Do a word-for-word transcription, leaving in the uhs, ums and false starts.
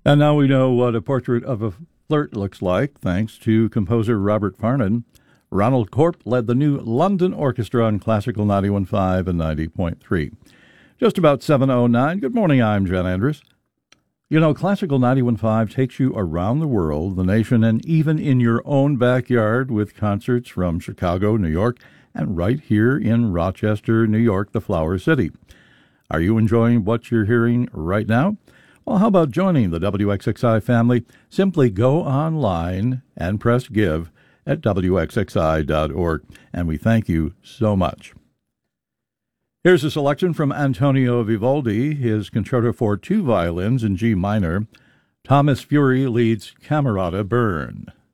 And now we know what a portrait of a flirt looks like, thanks to composer Robert Farnon. Ronald Corp led the new London Orchestra on Classical ninety-one point five and ninety point three. Just about seven oh nine. Good morning, I'm Jen Andrews. You know, Classical ninety-one point five takes you around the world, the nation, and even in your own backyard with concerts from Chicago, New York, and right here in Rochester, New York, the Flower City. Are you enjoying what you're hearing right now? Well, how about joining the W X X I family? Simply go online and press give at W X X I dot org, and we thank you so much. Here's a selection from Antonio Vivaldi, his concerto for two violins in G minor. Thomas Fury leads Camerata Burn.